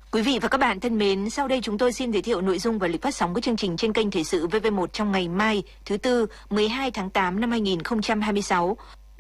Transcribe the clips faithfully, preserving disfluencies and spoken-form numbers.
Quý vị và các bạn thân mến, sau đây chúng tôi xin giới thiệu nội dung và lịch phát sóng của chương trình trên kênh Thời sự vê vê một trong ngày mai, thứ Tư, mười hai tháng tám năm hai nghìn không trăm hai mươi sáu.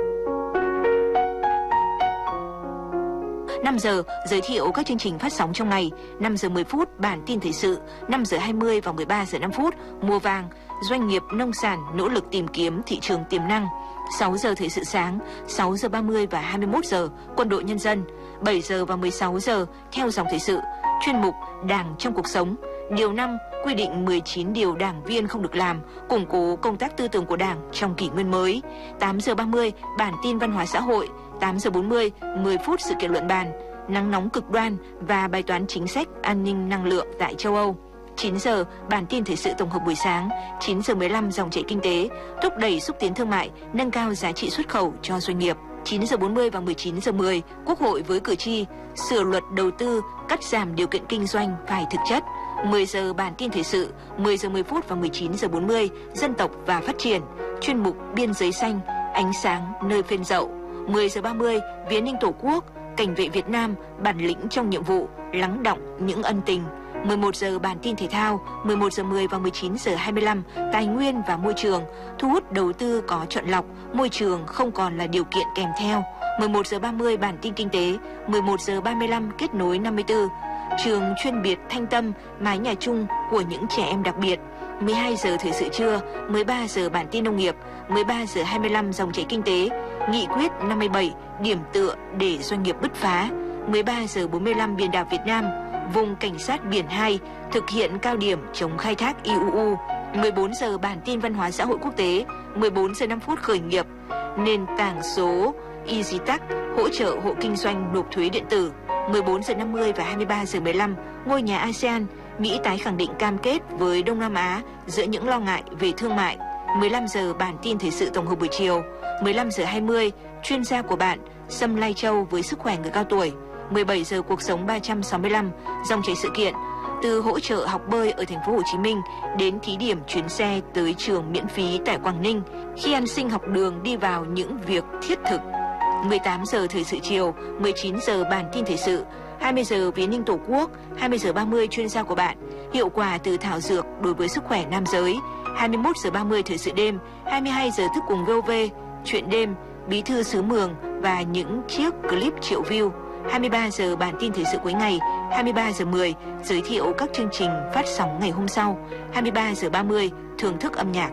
năm giờ, giới thiệu các chương trình phát sóng trong ngày. năm giờ mười phút, bản tin thời sự. năm giờ hai mươi và mười ba giờ năm phút, mua vàng. Doanh nghiệp nông sản nỗ lực tìm kiếm thị trường tiềm năng. sáu giờ thời sự sáng, sáu giờ ba mươi và hai mươi mốt giờ, Quân đội Nhân dân. bảy giờ và mười sáu giờ, theo dòng thời sự. Chuyên mục Đảng trong cuộc sống. Điều năm, quy định mười chín điều đảng viên không được làm, củng cố công tác tư tưởng của Đảng trong kỷ nguyên mới. tám giờ ba mươi, bản tin văn hóa xã hội. tám giờ bốn mươi, mười phút sự kiện luận bàn. Nắng nóng cực đoan và bài toán chính sách an ninh năng lượng tại châu Âu. chín giờ, bản tin thời sự tổng hợp buổi sáng. chín giờ mười lăm, dòng chảy kinh tế, thúc đẩy xúc tiến thương mại, nâng cao giá trị xuất khẩu cho doanh nghiệp. chín giờ bốn mươi và mười chín giờ mười, Quốc hội với cử tri, sửa luật đầu tư, cắt giảm điều kiện kinh doanh phải thực chất. mười giờ, bản tin thời sự. mười giờ mười phút và mười chín giờ bốn mươi, dân tộc và phát triển, chuyên mục Biên giới xanh, ánh sáng nơi phên dậu. mười giờ ba mươi, Viếng ninh Tổ quốc, cảnh vệ Việt Nam, bản lĩnh trong nhiệm vụ, lắng đọng những ân tình. mười một giờ, bản tin thể thao. mười một giờ mười và mười chín giờ hai mươi lăm, tài nguyên và môi trường, thu hút đầu tư có chọn lọc, môi trường không còn là điều kiện kèm theo. mười một giờ ba mươi, bản tin kinh tế. mười một giờ ba mươi lăm, kết nối năm mươi tư, trường chuyên biệt Thanh Tâm, mái nhà chung của những trẻ em đặc biệt. mười hai giờ thời sự trưa. mười ba giờ, bản tin nông nghiệp. mười ba giờ hai mươi lăm, dòng chảy kinh tế. Nghị quyết năm mươi bảy, điểm tựa để doanh nghiệp bứt phá. mười ba giờ bốn mươi lăm, biển đảo Việt Nam, vùng cảnh sát biển hai, thực hiện cao điểm chống khai thác i u u. mười bốn giờ, bản tin văn hóa xã hội quốc tế. mười bốn giờ năm phút, khởi nghiệp, nền tảng số EasyTax, hỗ trợ hộ kinh doanh nộp thuế điện tử. mười bốn giờ năm mươi và hai mươi ba giờ mười lăm, ngôi nhà a sê an, Mỹ tái khẳng định cam kết với Đông Nam Á giữa những lo ngại về thương mại. mười lăm giờ, bản tin thời sự tổng hợp buổi chiều. mười lăm giờ hai mươi, chuyên gia của bạn, Sâm Lai Châu với sức khỏe người cao tuổi. mười bảy giờ, cuộc sống ba trăm sáu mươi lăm, dòng chảy sự kiện, từ hỗ trợ học bơi ở thành phố Hồ Chí Minh đến thí điểm chuyến xe tới trường miễn phí tại Quảng Ninh, khi ăn sinh học đường đi vào những việc thiết thực. mười tám giờ, thời sự chiều. mười chín giờ, bản tin thời sự. hai mươi giờ, Viếng ninh Tổ quốc. hai mươi giờ ba mươi, chuyên gia của bạn, hiệu quả từ thảo dược đối với sức khỏe nam giới. hai mươi mốt giờ ba mươi, thời sự đêm. hai mươi hai giờ, thức cùng vê o vê, chuyện đêm, bí thư xứ Mường và những chiếc clip triệu view. hai mươi ba giờ, bản tin thời sự cuối ngày. hai mươi ba giờ mười, giới thiệu các chương trình phát sóng ngày hôm sau. hai mươi ba giờ ba mươi, thưởng thức âm nhạc.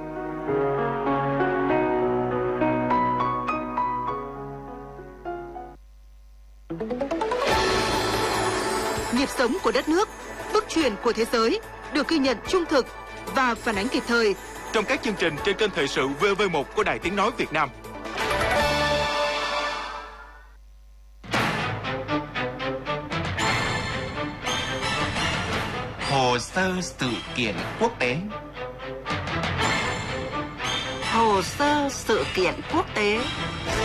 Nhịp sống của đất nước, bước chuyển của thế giới được ghi nhận trung thực và phản ánh kịp thời trong các chương trình trên kênh Thời sự vê vê một của Đài Tiếng nói Việt Nam. Hồ sơ sự kiện quốc tế. Hồ sơ sự kiện quốc tế.